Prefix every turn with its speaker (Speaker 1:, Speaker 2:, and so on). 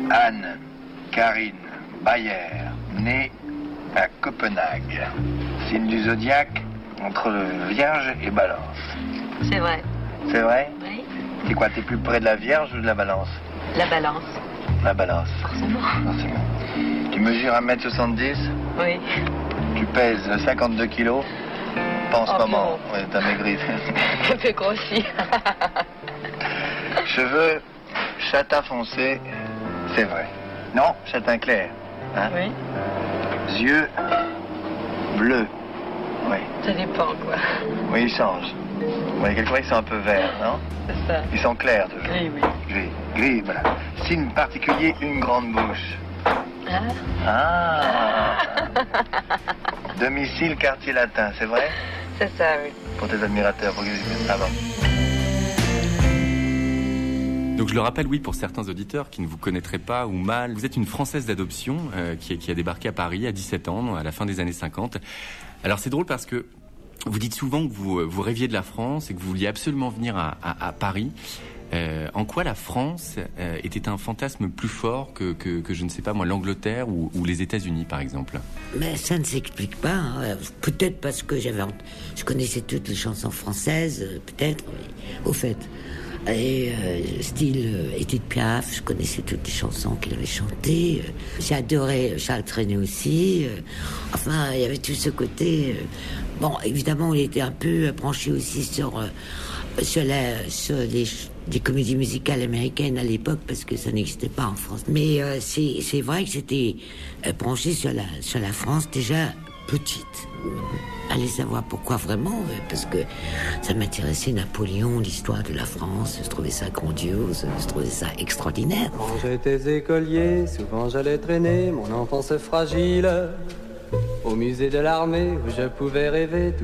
Speaker 1: Anne Karine Bayer, née à Copenhague. Signe du zodiaque entre le Vierge et Balance.
Speaker 2: C'est vrai.
Speaker 1: C'est vrai?
Speaker 2: Oui.
Speaker 1: T'es quoi? T'es plus près de la Vierge ou de la Balance?
Speaker 2: La Balance.
Speaker 1: La Balance.
Speaker 2: Forcément.
Speaker 1: Forcément. Tu mesures 1m70?
Speaker 2: Oui.
Speaker 1: Tu pèses 52 kilos? Pas en ce moment.
Speaker 2: Bon.
Speaker 1: Ouais, t'as maigri.
Speaker 2: Ça fait grossi.
Speaker 1: Cheveux châtain foncé, c'est vrai. Non, châtain clair. Hein?
Speaker 2: Oui.
Speaker 1: Yeux bleus. Oui.
Speaker 2: Ça dépend, quoi.
Speaker 1: Oui, ils changent. Oui, quelquefois ils sont un peu verts, non?
Speaker 2: C'est ça.
Speaker 1: Ils sont clairs toujours.
Speaker 2: Oui, oui.
Speaker 1: Gris. Gris, voilà. Signe particulier, une grande bouche.
Speaker 2: Ah.
Speaker 1: Ah. Domicile, quartier latin, c'est vrai?
Speaker 2: C'est ça, oui.
Speaker 1: Pour tes admirateurs, pour qu'ils disent avant.
Speaker 3: Donc je le rappelle, oui, pour certains auditeurs qui ne vous connaîtraient pas ou mal, vous êtes une Française d'adoption qui a débarqué à Paris à 17 ans, à la fin des années 50. Alors c'est drôle parce que vous dites souvent que vous rêviez de la France et que vous vouliez absolument venir à Paris. En quoi la France était un fantasme plus fort que je ne sais pas moi, l'Angleterre ou les États-Unis par exemple?
Speaker 4: Mais ça ne s'explique pas. Hein. Peut-être parce que je connaissais toutes les chansons françaises, peut-être. Au fait. Et style Édith Piaf, je connaissais toutes les chansons qu'il avait chantées. J'ai adoré Charles Trenet aussi. Enfin, il y avait tout ce côté. Bon, évidemment, il était un peu branché aussi sur les comédies musicales américaines à l'époque parce que ça n'existait pas en France. Mais c'est vrai que j'étais branché sur la France déjà petite. Allez savoir pourquoi vraiment, parce que ça m'intéressait Napoléon, l'histoire de la France, je trouvais ça grandiose, je trouvais ça extraordinaire.
Speaker 5: Quand j'étais écolier, souvent j'allais traîner mon enfance fragile au musée de l'armée où je pouvais rêver.